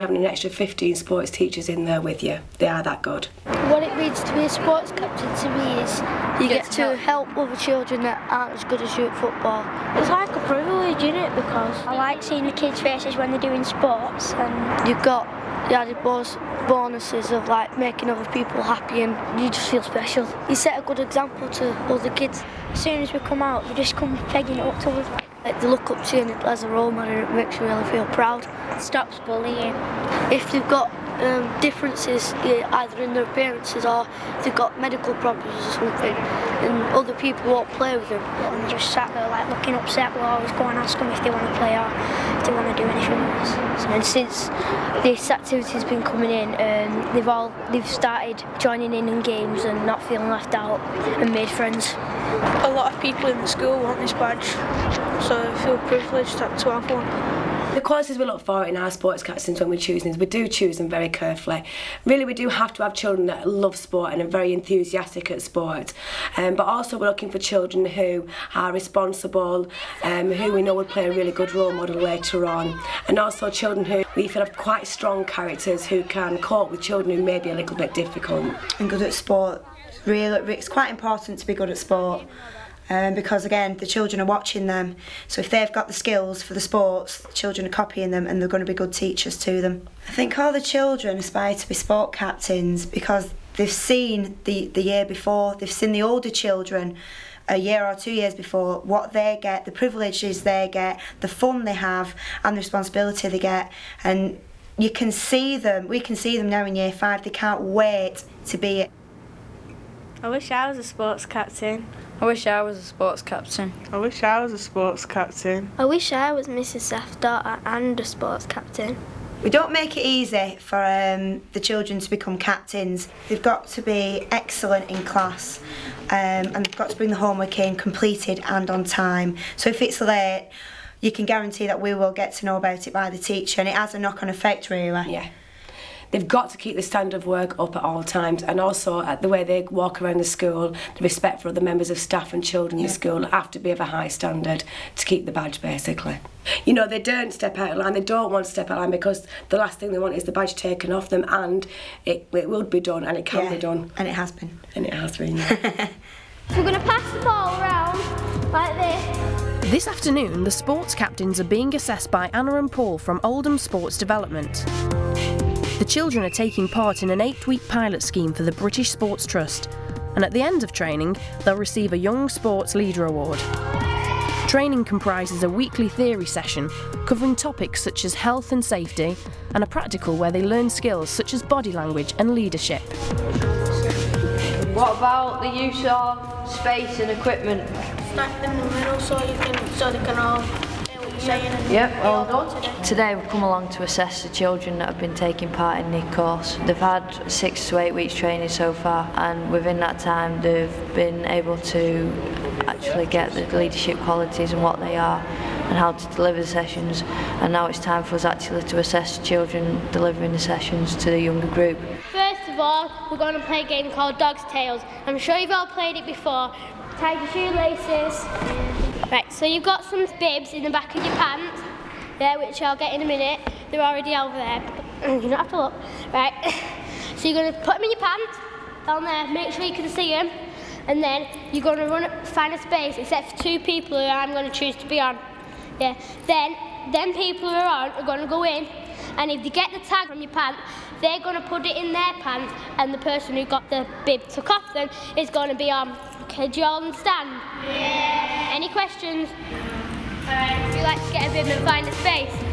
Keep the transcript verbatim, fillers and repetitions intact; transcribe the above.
Having an extra fifteen sports teachers in there with you, they are that good. What it means to be a sports captain to me is you, you get, get to help. help other children that aren't as good as you at football. It's like a privilege, isn't it? Because I like seeing the kids' faces when they're doing sports. And you've got the added bonuses of like making other people happy, and you just feel special. You set a good example to other kids. As soon as we come out, they just come pegging it up to us. Like, they look up to you and as a role model, it makes you really feel proud. It stops bullying. If they've got um, differences either in their appearances or if they've got medical problems or something, and other people won't play with them. And they're just sat there like looking upset, we'll always go and ask them if they want to play or if they want to do anything with us. And since this activity's been coming in, um, they've all they've started joining in in games and not feeling left out and made friends. A lot of people in the school want this badge, so I feel privileged to have one. The qualities we look for in our sports captains when we're choosing is we do choose them very carefully. Really, we do have to have children that love sport and are very enthusiastic at sport, um, but also we're looking for children who are responsible, um, who we know would play a really good role model later on, and also children who we feel have quite strong characters who can cope with children who may be a little bit difficult. And good at sport. Really, it's quite important to be good at sport. Um, because again, the children are watching them, so if they've got the skills for the sports, the children are copying them and they're going to be good teachers to them. I think all the children aspire to be sport captains because they've seen the, the year before, they've seen the older children a year or two years before, what they get, the privileges they get, the fun they have and the responsibility they get, and you can see them, we can see them now in year five, they can't wait to be it. I wish I was a sports captain. I wish I was a sports captain. I wish I was a sports captain. I wish I was Missus Seth's daughter and a sports captain. We don't make it easy for um, the children to become captains. They've got to be excellent in class um, and they've got to bring the homework in completed and on time. So if it's late, you can guarantee that we will get to know about it by the teacher, and it has a knock-on effect really. Yeah. They've got to keep the standard of work up at all times, and also at the way they walk around the school, the respect for other members of staff and children in yeah. the school have to be of a high standard to keep the badge basically. You know, they don't step out of line, they don't want to step out of line because the last thing they want is the badge taken off them, and it, it will be done and it can yeah. be done. And it has been. And it has been, yeah. We're going to pass the ball around like this. This afternoon, the sports captains are being assessed by Anna and Paul from Oldham Sports Development. The children are taking part in an eight-week pilot scheme for the British Sports Trust, and at the end of training, they'll receive a Young Sports Leader Award. Training comprises a weekly theory session covering topics such as health and safety, and a practical where they learn skills such as body language and leadership. What about the use of space and equipment? Stack them in the middle so you can so they can all hear what you're saying. And yep, well done. Today. today we've come along to assess the children that have been taking part in the course. They've had six to eight weeks training so far, and within that time they've been able to actually get the leadership qualities and what they are and how to deliver the sessions, and now it's time for us actually to assess the children delivering the sessions to the younger group. First of all, we're going to play a game called Dog's Tales. I'm sure you've all played it before. Tie your shoelaces. Right, so you've got some bibs in the back of your pants, there, which I'll get in a minute. They're already over there, you don't have to look. Right, so you're going to put them in your pants, down there, make sure you can see them, and then you're going to run, find a space, except for two people who I'm going to choose to be on. Yeah. Then, then people who are on are going to go in, and if they get the tag from your pants, they're going to put it in their pants, and the person who got the bib took off them is going to be on. Okay, do you all understand? Yeah. Any questions? Alright, would you like to get a bib and find a space?